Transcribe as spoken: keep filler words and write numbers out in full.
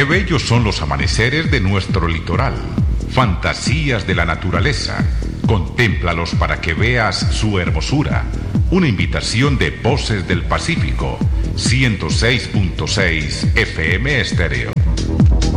bellos son los amaneceres de nuestro litoral, fantasías de la naturaleza. Contémplalos para que veas su hermosura. Una invitación de Voces del Pacífico, ciento seis punto seis F M Estéreo.